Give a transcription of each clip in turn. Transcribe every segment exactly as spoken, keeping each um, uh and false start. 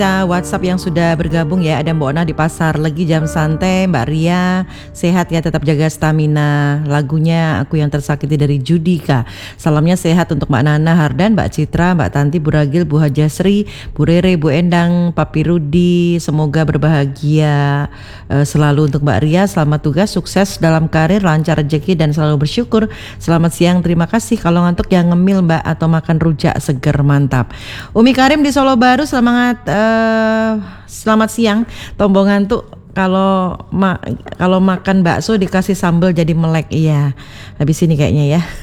WhatsApp yang sudah bergabung ya. Ada Mbak Ona di Pasar Legi Jam Santai, Mbak Ria sehat ya, tetap jaga stamina. Lagunya Aku Yang Tersakiti dari Judika. Salamnya sehat untuk Mbak Nana Hardan, Mbak Citra, Mbak Tanti, Bu Ragil, Bu Hajasri, Bu Rere, Bu Endang, Papi Rudi. Semoga berbahagia uh, selalu untuk Mbak Ria. Selamat tugas, sukses dalam karir, lancar rezeki dan selalu bersyukur. Selamat siang, terima kasih. Kalau ngantuk yang ngemil Mbak atau makan rujak seger mantap. Umi Karim di Solo Baru, selamat uh, Uh, selamat siang. Tombol ngantuk kalau ma- kalau makan bakso dikasih sambal jadi melek. Iya, habis ini kayaknya ya.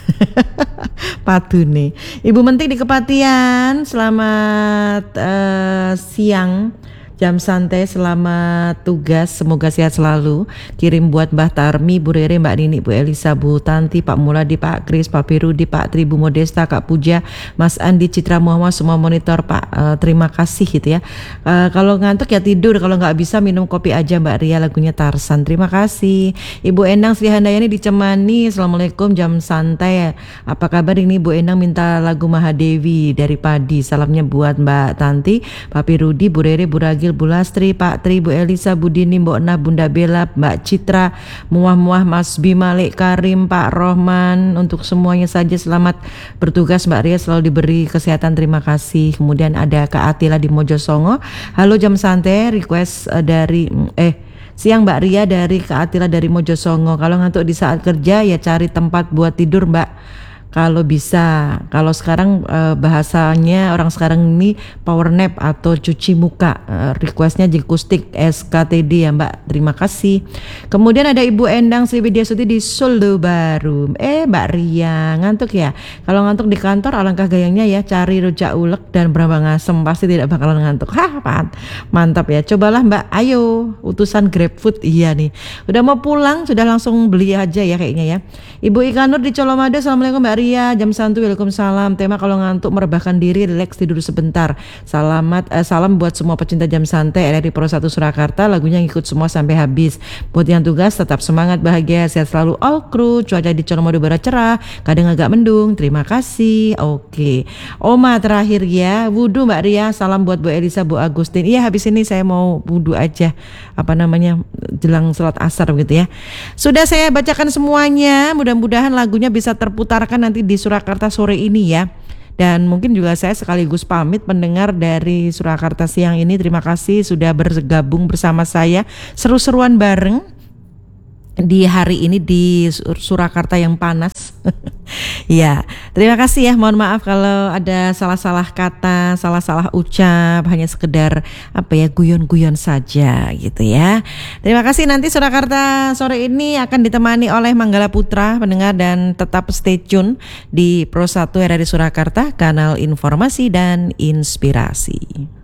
Padu nih. Ibu Mentik di Kepatian, selamat uh, siang. Jam santai, selamat tugas, semoga sehat selalu. Kirim buat Mbah Tarmi, Bu Rere, Mbak Nini, Bu Elisa, Bu Tanti, Pak Muladi, Pak Kris, Pak Pirudi, Pak Tri, Bu Modesta, Kak Puja, Mas Andi, Citra Muhammad, semua monitor Pak. Uh, terima kasih gitu ya. Uh, kalau ngantuk ya tidur, kalau nggak bisa minum kopi aja Mbak Ria, lagunya Tarsan. Terima kasih. Ibu Endang Sri Handayani di Cemani, assalamualaikum jam santai. Apa kabar ini Bu Endang, minta lagu Mahadewi dari Padi. Salamnya buat Mbak Tanti, Pak Pirudi, Bu Rere, Bu Ragil, Bu Lastri, Pak Tri, Bu Elisa, Bu Dini, Mbok Nah, Bunda Bella, Mbak Citra, Muah-Muah, Mas Bima, Lek Karim, Pak Rohman, untuk semuanya saja selamat bertugas Mbak Ria, selalu diberi kesehatan, terima kasih. Kemudian ada Kak Atila di Mojosongo, halo jam santai, request uh, dari eh siang Mbak Ria dari Kak Atila dari Mojosongo. Kalau ngantuk di saat kerja ya cari tempat buat tidur Mbak, kalau bisa. Kalau sekarang uh, bahasanya orang sekarang ini power nap atau cuci muka. Uh, requestnya Jikustik S K T D ya Mbak, terima kasih. Kemudian ada Ibu Endang Sri Widyasuti di Solo Baru. Eh Mbak Ria ngantuk ya? Kalau ngantuk di kantor alangkah gayangnya ya, cari rujak ulek dan berambang asem, pasti tidak bakalan ngantuk. Hah, mantap ya. Cobalah Mbak, ayo utusan GrabFood. Iya nih, udah mau pulang sudah langsung beli aja ya kayaknya ya. Ibu Ikanur di Colomado, assalamualaikum Mbak Ria, jam santu, waalaikumsalam. Tema kalau ngantuk merebahkan diri, relax tidur sebentar. Selamat eh, salam buat semua pecinta jam santai R R I Pro satu Surakarta. Lagunya ngikut semua sampai habis. Buat yang tugas tetap semangat, bahagia, sehat selalu all kru. Cuaca di Colomado Barat cerah, kadang agak mendung. Terima kasih. Oke. Oma terakhir ya. Wudu Mbak Ria, salam buat Bu Elisa, Bu Agustin. Iya, habis ini saya mau wudu aja. Apa namanya? Jelang salat asar begitu ya. Sudah saya bacakan semuanya. Mudah-mudahan lagunya bisa terputarkan nanti di Surakarta sore ini ya. Dan mungkin juga saya sekaligus pamit pendengar dari Surakarta siang ini. Terima kasih sudah bergabung bersama saya, seru-seruan bareng di hari ini di Surakarta yang panas. Ya, terima kasih ya. Mohon maaf kalau ada salah-salah kata, salah-salah ucap, hanya sekedar apa ya, guyon-guyon saja gitu ya. Terima kasih. Nanti Surakarta sore ini akan ditemani oleh Manggala Putra pendengar, dan tetap stay tune di Pro satu R R I Surakarta, kanal informasi dan inspirasi.